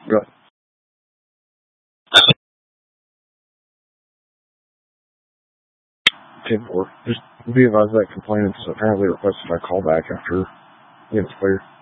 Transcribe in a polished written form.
Good. Just be advised that complainants apparently requested I call back after it's clear.